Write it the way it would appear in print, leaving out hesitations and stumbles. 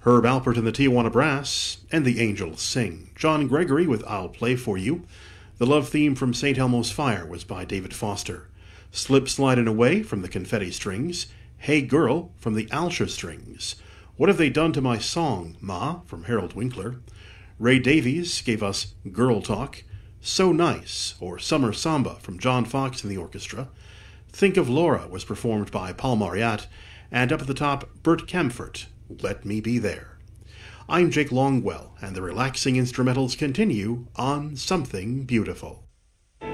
Herb Alpert and the Tijuana Brass, and the Angels Sing. John Gregory with I'll Play For You. The love theme from St. Elmo's Fire was by David Foster. Slip Slidin' Away from the Confetti Strings. Hey Girl from the Alsha Strings. What Have They Done to My Song, Ma, from Harold Winkler. Ray Davies gave us Girl Talk. So Nice, or Summer Samba, from John Fox and the orchestra. Think of Laura was performed by Paul Mariat. And up at the top, Bert Kaempfert, Let Me Be There. I'm Jake Longwell, and the relaxing instrumentals continue on Something Beautiful.